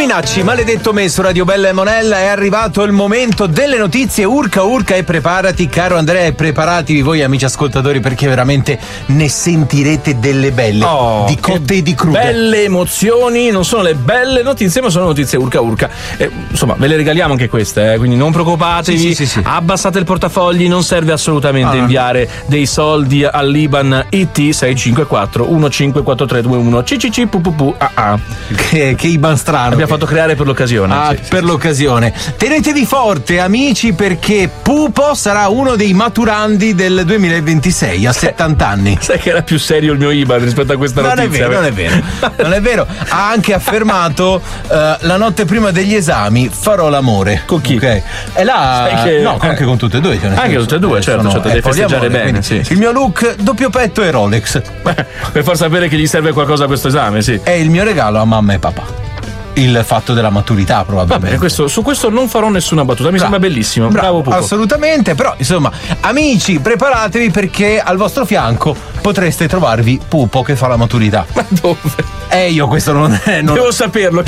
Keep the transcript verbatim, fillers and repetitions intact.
Minacci, maledetto me su Radio Bella e Monella, è arrivato il momento delle notizie. Urca urca e preparati, caro Andrea, e preparatevi voi amici ascoltatori, perché veramente ne sentirete delle belle, oh, di cotte e di crude. Belle emozioni, non sono le belle notizie, ma sono notizie urca urca. Eh, insomma, ve le regaliamo anche queste, eh, quindi non preoccupatevi. Sì, sì, sì, sì. Abbassate il portafogli, non serve assolutamente ah, inviare dei soldi all'Iban I T sei cinque quattro uno cinque quattro tre due uno C C C P P P A A. Che, che Iban strano. Abbiamo fatto creare per l'occasione. Ah, sì, per sì, l'occasione. Tenetevi forte, amici, perché Pupo sarà uno dei maturandi del duemilaventisei a settanta anni. Sai che era più serio il mio Iban rispetto a questa non notizia? È vero, non è vero, non è vero. Ha anche affermato uh, la notte prima degli esami farò l'amore. Con chi? Okay. E là, che, no, eh, anche con tutte e due. Cioè anche tutte e due, certo, sono, certo, devi festeggiare amore, bene. Sì. Il mio look doppio petto e Rolex. Per far sapere che gli serve qualcosa a questo esame, sì. È il mio regalo a mamma e papà. Il fatto della maturità, probabilmente. Va bene, questo, su questo non farò nessuna battuta, mi Bra- sembra bellissimo. Bravo, Pupo. Assolutamente, però insomma, amici, preparatevi perché al vostro fianco potreste trovarvi Pupo che fa la maturità. Ma dove? Eh, io questo non è. Non... Devo saperlo.